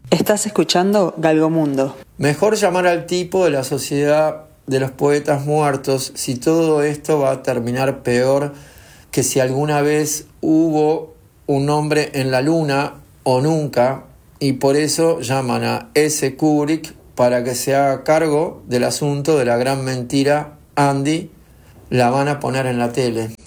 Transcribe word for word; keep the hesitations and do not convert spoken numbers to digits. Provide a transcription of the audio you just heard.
Estás escuchando Galgomundo. Mejor llamar al tipo de la Sociedad de los Poetas Muertos si todo esto va a terminar peor que si alguna vez hubo un hombre en la luna o nunca, y por eso llaman a S. Kubrick para que se haga cargo del asunto de la gran mentira Andy. La van a poner en la tele.